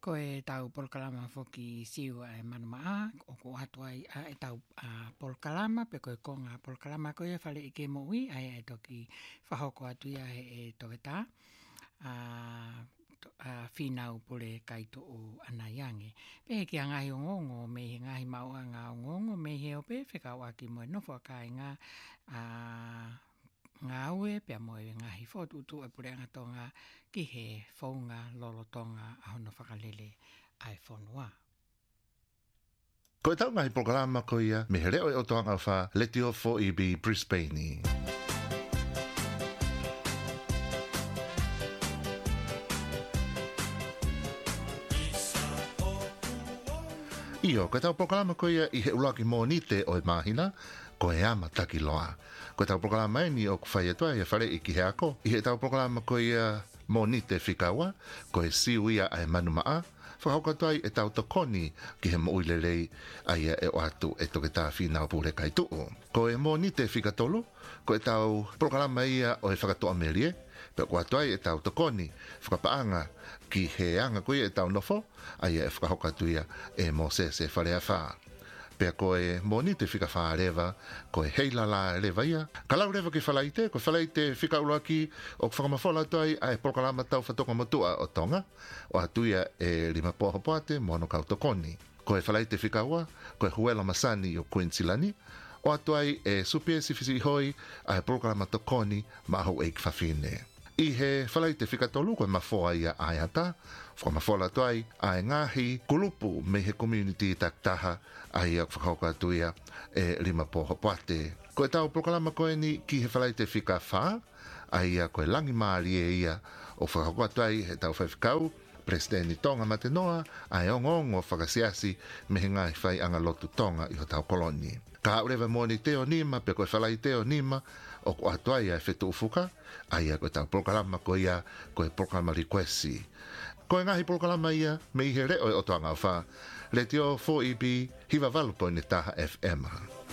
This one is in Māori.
Ko e tau polkalama foki siu e manumaa, o ko hatuai e tau polkalama, pe koe konga polkalama koe whale i ke moui, ai e toki whahoko atu ia e toke tā. Whinau pole kaito o anaiange. Pehe ki a ngahi o ngongo, me he ngahi maua ngā o ngongo, me he ope, whekau aki moe nofo a kai ngā ue, pia moe ngahi whotu utu e pure angatonga ki he whaunga lolotonga a hono whakalele ai whonua. Ko e tau ngahi programa ko ia, me he reo e o toanga wha, leti o fo i bi Brisbane. Iyo, ko e tau programa ko ia i he ulaki mō nite o e mahina, ko e ama taki loa. Ko e tau programa e ni o kuwhai atua e whare i ki he ako. I he tau programa ko ia mō nite whikawa, ko e siu ia ai manumaa, whakauka tuai e tau tokoni ki he moilelei ai e o atu e toke tā whinau pūre kai tuu. Ko e mō nite whikatolo, ko e tau programa ia o e whakatoa merie, pe ko atuai e tau tokoni, whakapaanga ki he anga koe e tau nofo, ai e whakahoka tuia e mō se whare a whā. Pea koe moni te whika whārewa, koe heila la rewa ia. Ka lau rewa ki whalaite, ko whalaite whika ula ki o whakamawhola toi a e prokalama tau whatoka matua o tonga, o atuia e lima poha poate mono kau tokoni. Koe whalaite whika ua, koe huela masani o Queensilani, o atuai e supie sifisi hoi a e prokalama tokoni maho eik whawhine. I he whalaite whikatolu koe mawhoa ia ai ata, whakamawhola toai ai ngahi kulupu me he community taktaha ai a whakauka tuia e lima poho poate. Koe tau prokalama koe ni ki he whalaite whika wha, ai a koe langi maari e ia o whakauka tuai he tau whaifikau, Presidenti Tonga Matenoa, ai ongongo whakasiasi me he ngai whai anga lotu Tonga i ho tau koloni. Ka urewa moni teo nima, pe koe whalai teo nima, o ko atuai ai whetu ufuka, ai a koe tau prokalama koe ia, koe prokalama requesti. Koe ngahi prokalama ia, me i he reo e o toanga wha, le teo 4EB, hiwa walupo ni taha FM.